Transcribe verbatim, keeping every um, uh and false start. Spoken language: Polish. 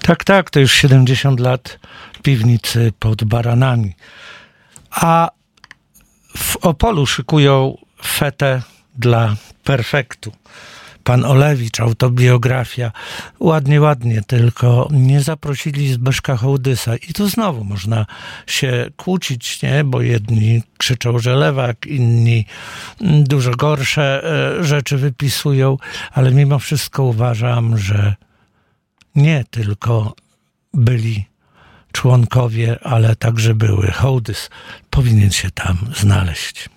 Tak, tak, to już siedemdziesiąt lat piwnicy pod Baranami. A w Opolu szykują fetę dla Perfektu. Pan Olewicz, autobiografia. Ładnie, ładnie, tylko nie zaprosili Zbyszka Hołdysa. I tu znowu można się kłócić, nie? Bo jedni krzyczą, że lewak, inni dużo gorsze rzeczy wypisują, ale mimo wszystko uważam, że nie tylko byli członkowie, ale także były. Hołdys powinien się tam znaleźć.